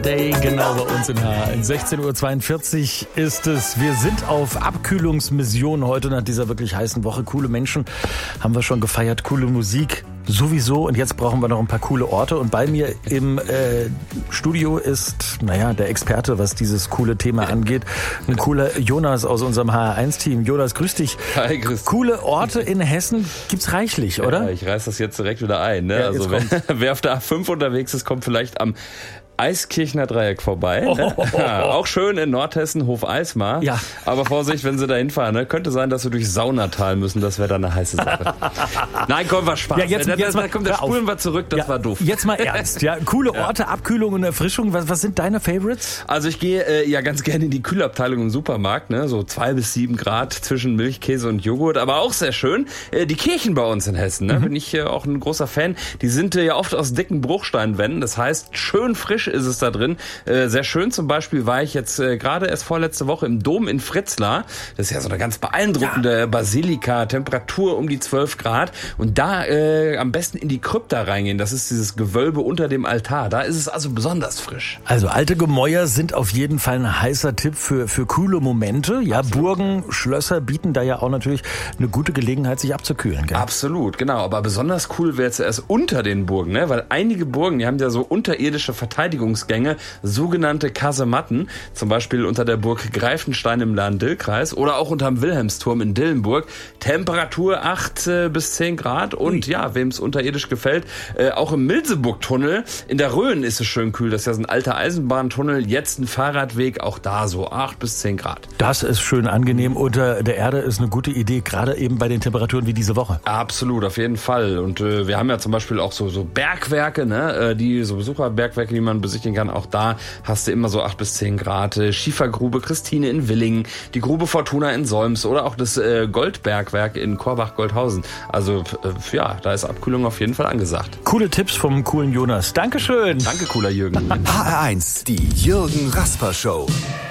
Day genau bei uns in HN. 16.42 Uhr ist es. Wir sind auf Abkühlungsmission heute nach dieser wirklich heißen Woche. Coole Menschen haben wir schon gefeiert, coole Musik sowieso. Und jetzt brauchen wir noch ein paar coole Orte. Und bei mir im Studio ist, der Experte, was dieses coole Thema angeht. Ein cooler Jonas aus unserem HR1-Team. Jonas, grüß dich. Hi, grüß dich. Coole Orte in Hessen gibt's reichlich, oder? Ja, ich reiß das jetzt direkt wieder ein. Ne? Ja, also wer auf der A5 unterwegs ist, kommt vielleicht am Eiskirchner Dreieck vorbei. Ne? Auch schön in Nordhessen, Hof Eismar. Ja. Aber Vorsicht, wenn Sie da hinfahren, ne? Könnte sein, dass wir durch Saunatal müssen. Das wäre dann eine heiße Sache. Nein, komm, war Spaß. Ja, jetzt mal, da spulen wir zurück, das war doof. Jetzt mal ernst. Ja, coole Orte, Abkühlung und Erfrischung. Was sind deine Favorites? Also ich gehe ganz gerne in die Kühlabteilung im Supermarkt. Ne? So 2 bis 7 Grad zwischen Milch, Käse und Joghurt. Aber auch sehr schön. Die Kirchen bei uns in Hessen. Ne? Bin ich auch ein großer Fan. Die sind ja oft aus dicken Bruchsteinwänden. Das heißt, schön frisch ist es da drin. Sehr schön zum Beispiel war ich jetzt gerade erst vorletzte Woche im Dom in Fritzlar. Das ist ja so eine ganz beeindruckende Basilika, Temperatur um die 12 Grad. Und da am besten in die Krypta reingehen. Das ist dieses Gewölbe unter dem Altar. Da ist es also besonders frisch. Also alte Gemäuer sind auf jeden Fall ein heißer Tipp für coole Momente. Ja, absolut. Burgen, Schlösser bieten da ja auch natürlich eine gute Gelegenheit, sich abzukühlen. Gell? Absolut, genau. Aber besonders cool wäre es erst unter den Burgen, ne? Weil einige Burgen, die haben ja so unterirdische Verteidigungsgänge, sogenannte Kasematten, zum Beispiel unter der Burg Greifenstein im Lahn-Dill-Kreis oder auch unterm Wilhelmsturm in Dillenburg. Temperatur 8 bis 10 Grad und wem es unterirdisch gefällt, auch im Milseburg-Tunnel in der Rhön ist es schön kühl. Das ist ja so ein alter Eisenbahntunnel, jetzt ein Fahrradweg, auch da so 8 bis 10 Grad. Das ist schön angenehm. Unter der Erde ist eine gute Idee, gerade eben bei den Temperaturen wie diese Woche. Absolut, auf jeden Fall. Und wir haben ja zum Beispiel auch so Bergwerke, ne, die so Besucherbergwerke, die man besichtigen kann. Auch da hast du immer so 8 bis 10 Grad. Schiefergrube Christine in Willingen, die Grube Fortuna in Solms oder auch das Goldbergwerk in Korbach-Goldhausen. Also da ist Abkühlung auf jeden Fall angesagt. Coole Tipps vom coolen Jonas. Dankeschön. Danke, cooler Jürgen. HR1, die Jürgen Rasper Show.